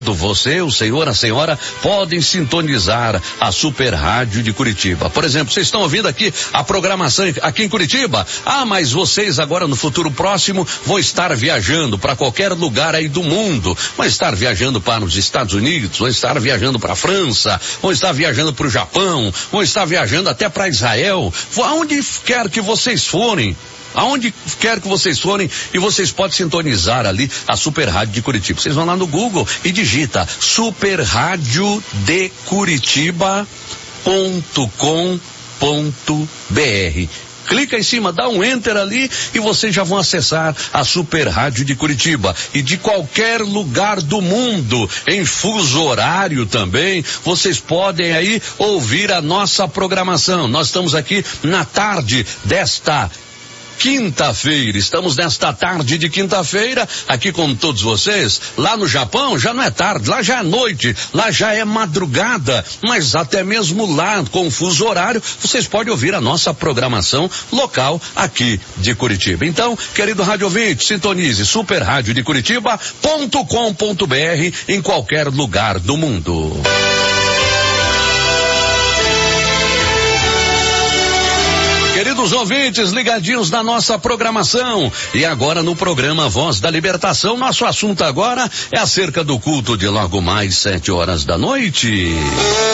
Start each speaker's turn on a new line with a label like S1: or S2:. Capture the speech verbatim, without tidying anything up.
S1: Você, o senhor, a senhora podem sintonizar a Super Rádio de Curitiba. Por exemplo, vocês estão ouvindo aqui a programação aqui em Curitiba. Ah, mas vocês agora no futuro próximo vão estar viajando para qualquer lugar aí do mundo. Vão estar viajando para os Estados Unidos, vão estar viajando para a França, vão estar viajando para o Japão, vão estar viajando até para Israel. Aonde quer que vocês forem. Aonde quer que vocês forem, e vocês podem sintonizar ali a Super Rádio de Curitiba. Vocês vão lá no Google e digita super rádio de curitiba ponto com ponto br. Clica em cima, dá um enter ali e vocês já vão acessar a Super Rádio de Curitiba. E de qualquer lugar do mundo, em fuso horário também, vocês podem aí ouvir a nossa programação. Nós estamos aqui na tarde desta quinta-feira, estamos nesta tarde de quinta-feira, aqui com todos vocês. Lá no Japão já não é tarde, lá já é noite, lá já é madrugada, mas até mesmo lá, com o fuso horário, vocês podem ouvir a nossa programação local aqui de Curitiba. Então, querido rádio ouvinte, sintonize super rádio de curitiba ponto com ponto br em qualquer lugar do mundo. Queridos ouvintes, ligadinhos na nossa programação. E agora no programa Voz da Libertação, nosso assunto agora é acerca do culto de logo mais sete horas da noite.